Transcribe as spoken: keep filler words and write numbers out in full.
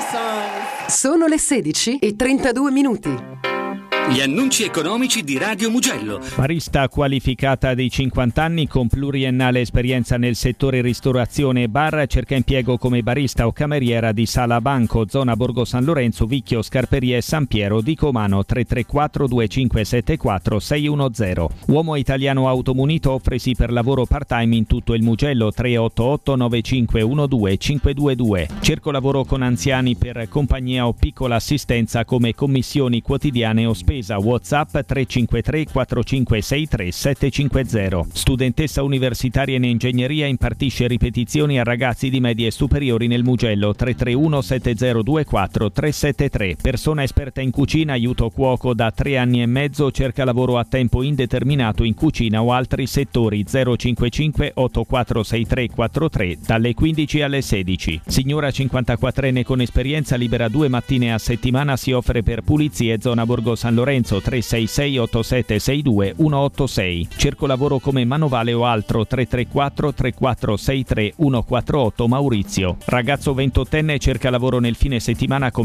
Sono le sedici e trentadue minuti. Gli annunci economici di Radio Mugello. Barista qualificata dei cinquanta anni con pluriennale esperienza nel settore ristorazione e bar, cerca impiego come barista o cameriera di Sala Banco, zona Borgo San Lorenzo, Vicchio, Scarperie e San Piero di Comano. Tre tre quattro due cinque sette quattro sei uno zero. Uomo italiano automunito, offresi per lavoro part-time in tutto il Mugello. Tre otto otto nove cinque uno due cinque due due. Cerco lavoro con anziani per compagnia o piccola assistenza come commissioni quotidiane o spese. WhatsApp tre cinque tre quattro cinque sei tre sette cinque zero. Studentessa universitaria in ingegneria, impartisce ripetizioni a ragazzi di medie e superiori nel Mugello. Tre tre uno sette zero due quattro tre sette tre. Persona esperta in cucina, aiuto cuoco da tre anni e mezzo, cerca lavoro a tempo indeterminato in cucina o altri settori. Zero cinque cinque otto quattro sei tre quattro tre dalle quindici alle sedici. Signora cinquantaquattrenne con esperienza, libera due mattine a settimana, si offre per pulizie, zona Borgo San Lorenzo. Tre sei sei otto sette sei due uno otto sei. Cerco lavoro come manovale o altro. Tre tre quattro tre quattro sei tre uno quattro otto Maurizio. Ragazzo ventottenne, cerca lavoro nel fine settimana come